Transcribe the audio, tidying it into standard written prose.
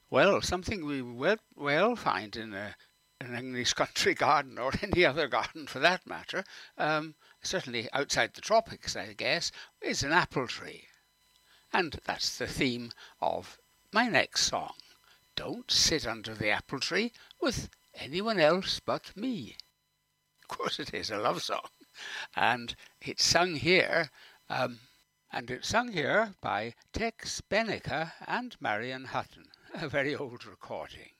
Well, something we well find in an English country garden, or any other garden for that matter, certainly outside the tropics, I guess, is an apple tree. And that's the theme of my next song. Don't sit under the apple tree with anyone else but me. Of course, it is a love song, and it's sung here. And it's sung here by Tex Beneke and Marion Hutton, a very old recording.